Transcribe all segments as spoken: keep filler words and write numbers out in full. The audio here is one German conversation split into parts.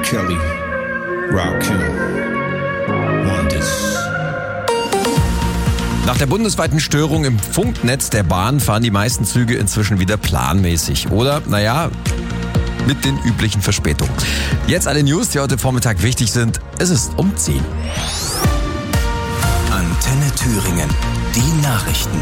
Kelly, Rakim, Wonders. Nach der bundesweiten Störung im Funknetz der Bahn fahren die meisten Züge inzwischen wieder planmäßig. Oder, naja, mit den üblichen Verspätungen. Jetzt alle News, die heute Vormittag wichtig sind. Es ist um zehn. Antenne Thüringen. Die Nachrichten.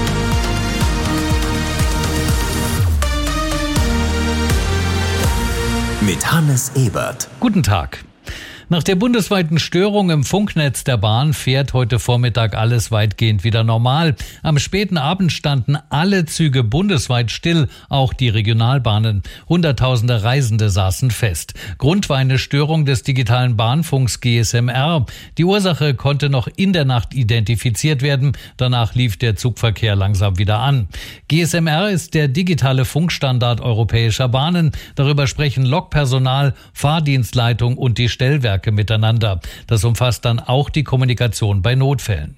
Mit Hannes Ebert. Guten Tag. Nach der bundesweiten Störung im Funknetz der Bahn fährt heute Vormittag alles weitgehend wieder normal. Am späten Abend standen alle Züge bundesweit still, auch die Regionalbahnen. Hunderttausende Reisende saßen fest. Grund war eine Störung des digitalen Bahnfunks G S M R. Die Ursache konnte noch in der Nacht identifiziert werden. Danach lief der Zugverkehr langsam wieder an. G S M R ist der digitale Funkstandard europäischer Bahnen. Darüber sprechen Lokpersonal, Fahrdienstleitung und die Stellwerke miteinander. Das umfasst dann auch die Kommunikation bei Notfällen.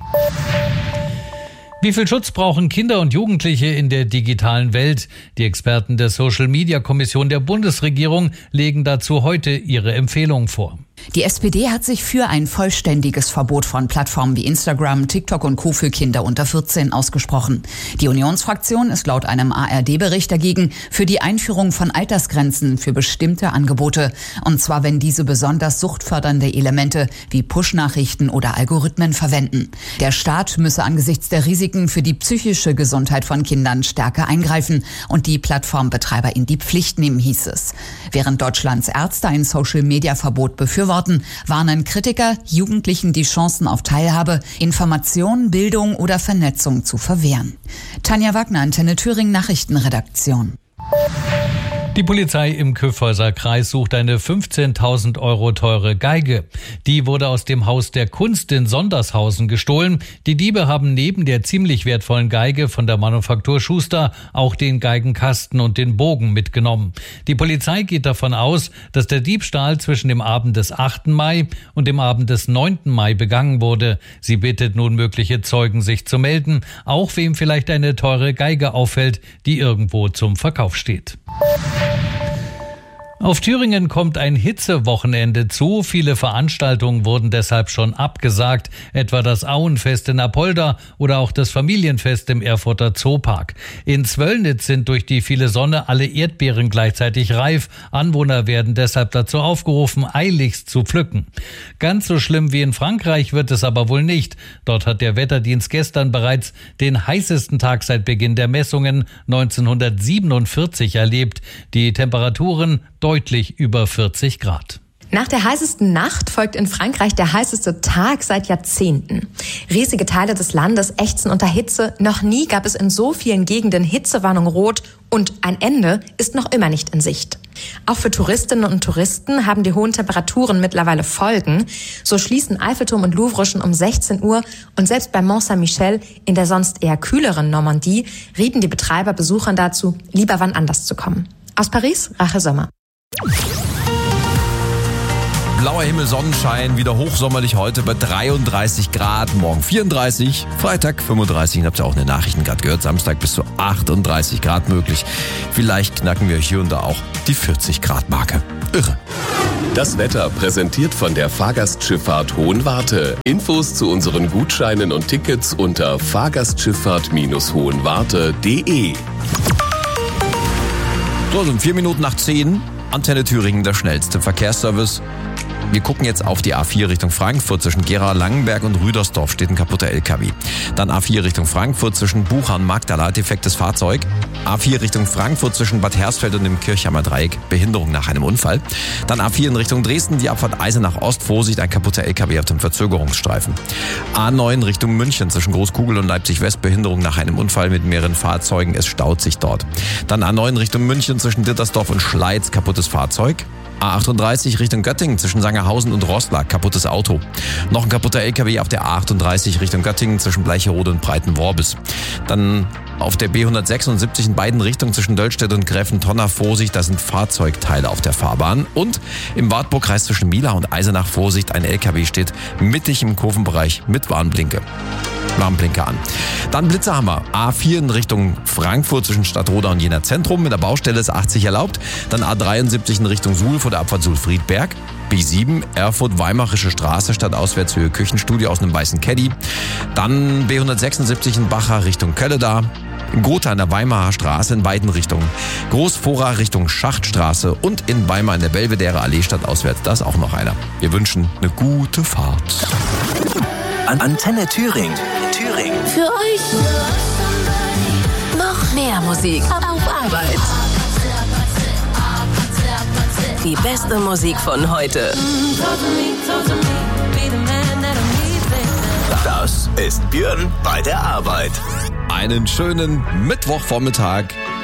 Wie viel Schutz brauchen Kinder und Jugendliche in der digitalen Welt? Die Experten der Social-Media-Kommission der Bundesregierung legen dazu heute ihre Empfehlungen vor. Die S P D hat sich für ein vollständiges Verbot von Plattformen wie Instagram, TikTok und Co. für Kinder unter vierzehn ausgesprochen. Die Unionsfraktion ist laut einem A R D-Bericht dagegen für die Einführung von Altersgrenzen für bestimmte Angebote. Und zwar, wenn diese besonders suchtfördernde Elemente wie Push-Nachrichten oder Algorithmen verwenden. Der Staat müsse angesichts der Risiken für die psychische Gesundheit von Kindern stärker eingreifen und die Plattformbetreiber in die Pflicht nehmen, hieß es. Während Deutschlands Ärzte ein Social-Media-Verbot befürworten, warnen Kritiker, Jugendlichen die Chancen auf Teilhabe, Information, Bildung oder Vernetzung zu verwehren. Tanja Wagner, Antenne Thüringen Nachrichtenredaktion. Die Polizei im Kyffhäuser Kreis sucht eine fünfzehntausend Euro teure Geige. Die wurde aus dem Haus der Kunst in Sondershausen gestohlen. Die Diebe haben neben der ziemlich wertvollen Geige von der Manufaktur Schuster auch den Geigenkasten und den Bogen mitgenommen. Die Polizei geht davon aus, dass der Diebstahl zwischen dem Abend des achten Mai und dem Abend des neunten Mai begangen wurde. Sie bittet nun mögliche Zeugen, sich zu melden, auch wem vielleicht eine teure Geige auffällt, die irgendwo zum Verkauf steht. Auf Thüringen kommt ein Hitzewochenende zu. Viele Veranstaltungen wurden deshalb schon abgesagt, etwa das Auenfest in Apolda oder auch das Familienfest im Erfurter Zoopark. In Zwöllnitz sind durch die viele Sonne alle Erdbeeren gleichzeitig reif. Anwohner werden deshalb dazu aufgerufen, eiligst zu pflücken. Ganz so schlimm wie in Frankreich wird es aber wohl nicht. Dort hat der Wetterdienst gestern bereits den heißesten Tag seit Beginn der Messungen neunzehnhundertsiebenundvierzig erlebt. Die Temperaturen deutlich über vierzig Grad. Nach der heißesten Nacht folgt in Frankreich der heißeste Tag seit Jahrzehnten. Riesige Teile des Landes ächzen unter Hitze. Noch nie gab es in so vielen Gegenden Hitzewarnung rot und ein Ende ist noch immer nicht in Sicht. Auch für Touristinnen und Touristen haben die hohen Temperaturen mittlerweile Folgen. So schließen Eiffelturm und Louvre schon um sechzehn Uhr und selbst bei Mont Saint-Michel in der sonst eher kühleren Normandie rieten die Betreiber Besuchern dazu, lieber wann anders zu kommen. Aus Paris, Rachel Sommer. Blauer Himmel, Sonnenschein, wieder hochsommerlich heute bei dreiunddreißig Grad, morgen vierunddreißig, Freitag fünfunddreißig, habt ihr auch in den Nachrichten gerade gehört, Samstag bis zu achtunddreißig Grad möglich. Vielleicht knacken wir hier und da auch die vierzig Grad Marke. Irre. Das Wetter präsentiert von der Fahrgastschifffahrt Hohenwarte. Infos zu unseren Gutscheinen und Tickets unter fahrgastschifffahrt hohenwarte punkt de. So, sind vier Minuten nach zehn. Antenne Thüringen, der schnellste Verkehrsservice. Wir gucken jetzt auf die A vier Richtung Frankfurt. Zwischen Gera, Langenberg und Rüdersdorf steht ein kaputter L K W. Dann A vier Richtung Frankfurt zwischen Bucha und Magdala, defektes Fahrzeug. A vier Richtung Frankfurt zwischen Bad Hersfeld und dem Kirchheimer Dreieck, Behinderung nach einem Unfall. Dann A vier in Richtung Dresden, die Abfahrt Eisenach Ost, Vorsicht, ein kaputter L K W auf dem Verzögerungsstreifen. A neun Richtung München zwischen Großkugel und Leipzig West, Behinderung nach einem Unfall mit mehreren Fahrzeugen, es staut sich dort. Dann A neun Richtung München zwischen Dittersdorf und Schleiz, kaputtes Fahrzeug. A achtunddreißig Richtung Göttingen zwischen Sangerhausen und Roßlag, kaputtes Auto. Noch ein kaputter L K W auf der A achtunddreißig Richtung Göttingen zwischen Bleicherode und Breitenworbis. Dann auf der B hundertsechsundsiebzig in beiden Richtungen zwischen Döllstedt und Gräfentonner, Vorsicht, da sind Fahrzeugteile auf der Fahrbahn. Und im Wartburgkreis zwischen Mila und Eisenach, Vorsicht, ein L K W steht mittig im Kurvenbereich mit Warnblinke. Warnblinker an. Dann Blitzerhammer. A vier in Richtung Frankfurt zwischen Stadtroda und Jena Zentrum. Mit der Baustelle ist achtzig erlaubt. Dann A dreiundsiebzig in Richtung Suhl vor der Abfahrt Suhl-Friedberg. B sieben Erfurt-Weimarische Straße statt Auswärtshöhe Küchenstudio aus einem weißen Caddy. Dann B hundertsechsundsiebzig in Bacher Richtung Kölleda. Gotha in der Weimarer Straße in beiden Richtungen. Großfora Richtung Schachtstraße und in Weimar in der Belvedere Allee statt auswärts. Da ist auch noch einer. Wir wünschen eine gute Fahrt. An Antenne Thüringen. Thüringen. Für euch noch mehr Musik auf Arbeit. Die beste Musik von heute. Das ist Björn bei der Arbeit. Einen schönen Mittwochvormittag.